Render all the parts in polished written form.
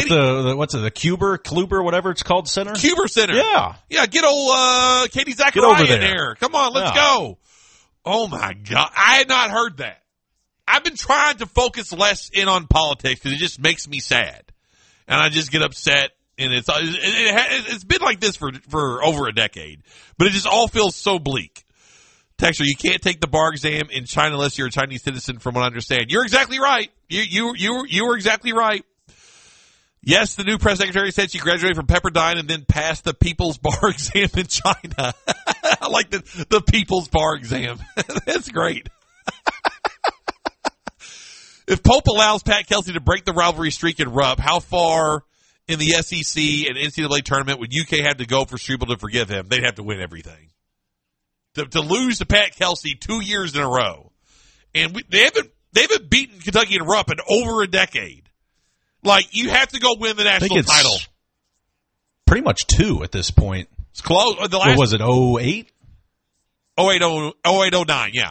at the Kluber, whatever it's called, center? Kluber Center. Yeah. Yeah, get old Katie Zachariah over in there. Come on, let's go. Oh, my God. I had not heard that. I've been trying to focus less in on politics because it just makes me sad. And I just get upset. And it's been like this for over a decade. But it just all feels so bleak. Texter, you can't take the bar exam in China unless you're a Chinese citizen, from what I understand. You're exactly right. You were exactly right. Yes, the new press secretary said she graduated from Pepperdine and then passed the People's Bar exam in China. I like the People's Bar exam. That's great. If Pope allows Pat Kelsey to break the rivalry streak in Rupp, how far in the SEC and NCAA tournament would UK have to go for Struble to forgive him? They'd have to win everything. To lose to Pat Kelsey 2 years in a row. And they haven't beaten Kentucky and Rupp in over a decade. Like, you have to go win the national title. Pretty much 2 at this point. It's close. What was it, 08? 08-09, yeah.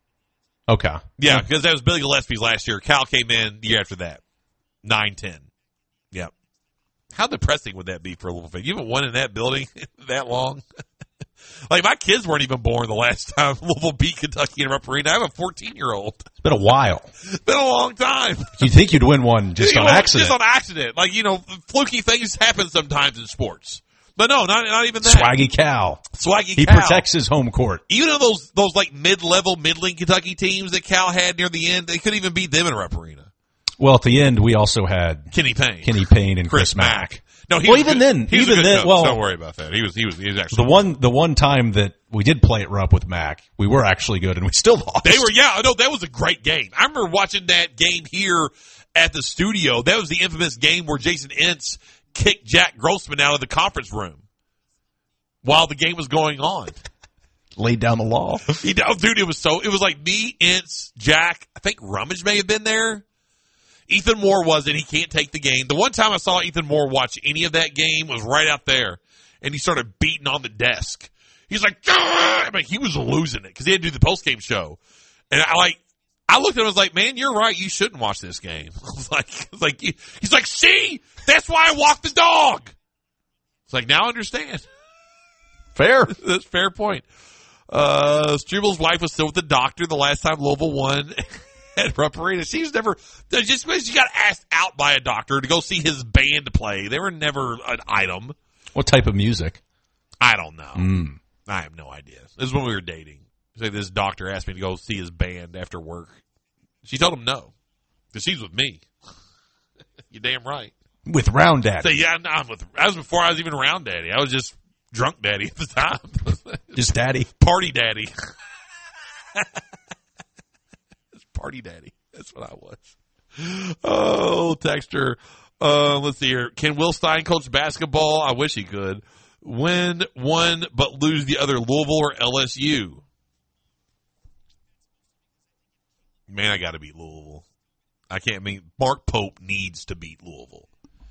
Okay. Yeah, because that was Billy Gillespie's last year. Cal came in the year after that. 9-10. Yep. How depressing would that be for a little bit? You haven't won in that building that long? Like, my kids weren't even born the last time Louisville beat Kentucky in Rupp Arena. I have a 14-year-old. It's been a while. It's been a long time. You'd think you'd win one just on accident. Just on accident. Like, fluky things happen sometimes in sports. But no, not even that. Swaggy Cal. He protects his home court. Even though those like mid-level, middling Kentucky teams that Cal had near the end, they couldn't even beat them in Rupp Arena. Well, at the end, we also had Kenny Payne and Chris Mack. No, even then, don't worry about that. He was actually the one time that we did play at Rupp with Mack, we were actually good and we still lost. That was a great game. I remember watching that game here at the studio. That was the infamous game where Jason Ince kicked Jack Grossman out of the conference room while the game was going on. Laid down the law. Dude, it was like me, Ince, Jack, I think Rummage may have been there. Ethan Moore wasn't. He can't take the game. The one time I saw Ethan Moore watch any of that game was right out there, and he started beating on the desk. He's like, I mean, he was losing it because he had to do the post-game show. And I looked at him and was like, man, you're right. You shouldn't watch this game. I was like, he's like, see, that's why I walked the dog. It's like, now I understand. Fair. That's a fair point. Struble's wife was still with the doctor the last time Louisville won at Rupp Arena. She was never, just because she got asked out by a doctor to go see his band play. They were never an item. What type of music? I don't know. I have no idea. This is when we were dating. So this doctor asked me to go see his band after work. She told him no, because she's with me. You're damn right. With Round Daddy. So, yeah, I was before I was even Round Daddy. I was just drunk daddy at the time. Just daddy. Party daddy. Party daddy. That's what I was. Oh, Texter. Let's see here. Can Will Stein coach basketball? I wish he could. Win one, but lose the other, Louisville or LSU? Man, I got to beat Louisville. Mark Pope needs to beat Louisville.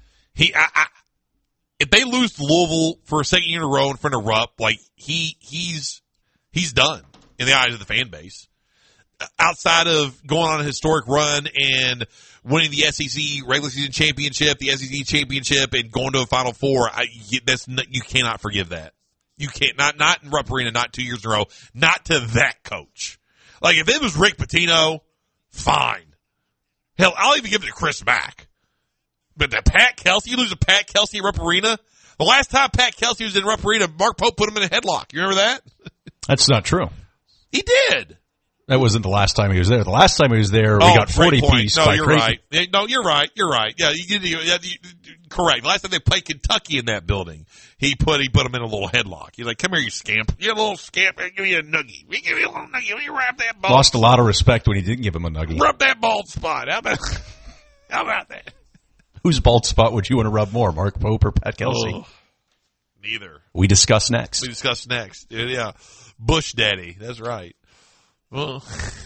If they lose to Louisville for a second year in a row in front of Rupp, like he's done in the eyes of the fan base. Outside of going on a historic run and winning the SEC regular season championship, the SEC championship, and going to a Final Four, you cannot forgive that. You can't, not in Rupp Arena, not 2 years in a row, not to that coach. Like, if it was Rick Pitino, fine. Hell, I'll even give it to Chris Mack. But the Pat Kelsey, you lose to Pat Kelsey at Rupp Arena? The last time Pat Kelsey was in Rupp Arena, Mark Pope put him in a headlock. You remember that? That's not true. He did. That wasn't the last time he was there. The last time he was there, we got 40-piece by you're Crazy. Right. No, you're right. You're right. Yeah, correct. The last time they played Kentucky in that building, he put him in a little headlock. He's like, come here, you scamp. You a little scamp. Give me a nuggie. We give you a little nuggie. Let me wrap that ball. Lost a lot of respect when he didn't give him a nuggie. Rub that bald spot. How about that? Whose bald spot would you want to rub more, Mark Pope or Pat Kelsey? Oh, neither. We discuss next. Yeah. Bush Daddy. That's right. Well,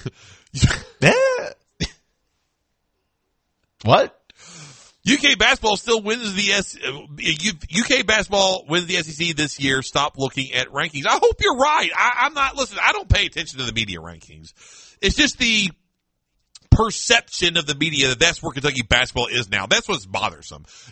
what? UK basketball still wins UK basketball wins the SEC this year. Stop looking at rankings. I hope you're right. I'm not listening. I don't pay attention to the media rankings. It's just the perception of the media that that's where Kentucky basketball is now. That's what's bothersome.